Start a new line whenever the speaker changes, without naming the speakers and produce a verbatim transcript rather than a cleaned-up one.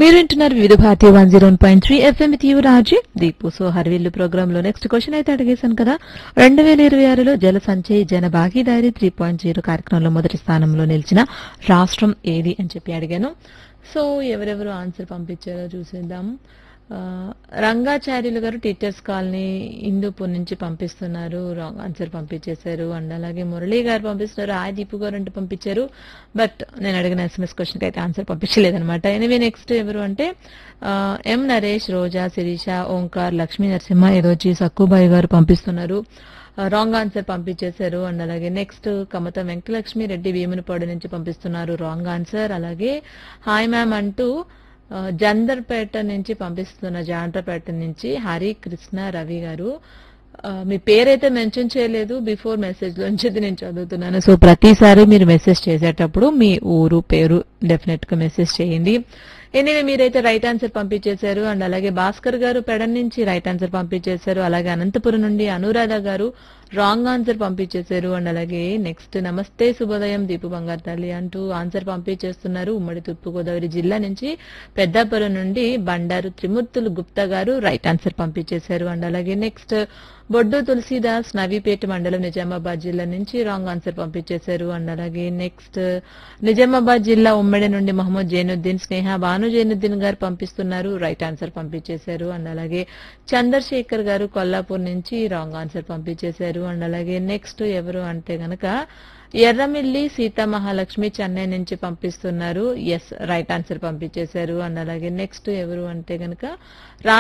మీరు వింటున్నారు వివిధ భారతీయ one zero point three FM with you Raji Deepu. So హర్విల్లు programme లో నెక్స్ట్ క్వశ్చన్ అయితే అడిగేశాను కదా, రెండు వేల ఇరవై ఆరులో జల సంచయ్ జన భాగీదారీ త్రీ పాయింట్ జీరో కార్యక్రమంలో మొదటి స్థానంలో నిలిచిన రాష్ట్రం ఏది అని చెప్పి అడిగాను. సో ఎవరెవరు ఆన్సర్ పంపించారో చూసేద్దాం. ఆ, రంగాచార్యులు గారు టీచర్స్ కాలనీ హిందూపూర్ నుంచి పంపిస్తున్నారు, రాంగ్ ఆన్సర్ పంపించేశారు. అండ్ అలాగే మురళీ గారు పంపిస్తున్నారు, ఆ దీపు గారు అంటే పంపించారు. బట్ నేను అడిగిన ఎస్ఎంఎస్ క్వశ్చన్కి అయితే ఆన్సర్ పంపించలేదనమాట. ఎనివే నెక్స్ట్ ఎవరు అంటే ఆ, ఎం నరేష్, రోజా, శిరీష, ఓంకార్, లక్ష్మీ నరసింహ, ఏదోచి సక్కుబాయి గారు పంపిస్తున్నారు, రాంగ్ ఆన్సర్ పంపించేశారు. అండ్ అలాగే నెక్స్ట్ కమత వెంకటలక్ష్మి రెడ్డి భీమునిపాడు నుంచి పంపిస్తున్నారు, రాంగ్ ఆన్సర్. అలాగే హాయ్ మ్యామ్ అంటూ ఆ, జందర్పేట నుంచి పంపిస్తున్న జాండ్రపేట నుంచి హరి కృష్ణ రవి గారు. ఆ, మీ పేరైతే మెన్షన్ చేయలేదు బిఫోర్ మెసేజ్ లోంచి నేను చదువుతున్నాను. సో ప్రతిసారి మీరు మెసేజ్ చేసేటప్పుడు మీ ఊరు పేరు డెఫినెట్ గా మెసేజ్ చేయండి. ఎనివే మీరైతే రైట్ ఆన్సర్ పంపించేశారు. అండ్ అలాగే భాస్కర్ గారు పెడన్ నుంచి రైట్ ఆన్సర్ పంపించేశారు. అలాగే అనంతపురం నుండి అనురాధ గారు రాంగ్ ఆన్సర్ పంపించేశారు. అండ్ అలాగే నెక్స్ట్ నమస్తే శుభోదయం దీపు బంగారు తల్లి అంటూ ఆన్సర్ పంపించేస్తున్నారు. ఉమ్మడి తూర్పుగోదావరి జిల్లా నుంచి పెద్దాపురం నుండి బండారు త్రిమూర్తులు గుప్తా గారు రైట్ ఆన్సర్ పంపించేశారు. అండ్ అలాగే నెక్స్ట్ బొడ్డు తులసీదాస్ నవీపేట మండలం నిజామాబాద్ జిల్లా నుంచి రాంగ్ ఆన్సర్ పంపించేశారు. అండ్ అలాగే నెక్స్ట్ నిజామాబాద్ జిల్లా ఉమ్మడి నుండి మహమ్మద్ జైనుద్దీన్ స్నేహ భాను జైనుద్దీన్ గారు పంపిస్తున్నారు, రైట్ ఆన్సర్ పంపించేశారు. అండ్ అలాగే చంద్రశేఖర్ గారు కొల్లాపూర్ నుంచి రాంగ్ ఆన్సర్ పంపించేశారు. అండ్ అలాగే నెక్స్ట్ ఎవరు అంటే గనక ఎర్రమిల్లి సీతా మహాలక్ష్మి చెన్నై నుంచి పంపిస్తున్నారు, ఎస్ రైట్ ఆన్సర్ పంపించేశారు. అండ్ అలాగే నెక్స్ట్ ఎవరు అంటే గనక